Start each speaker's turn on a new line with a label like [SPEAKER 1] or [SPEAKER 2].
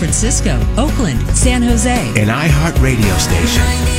[SPEAKER 1] Francisco, Oakland, San Jose.
[SPEAKER 2] An iHeart radio station.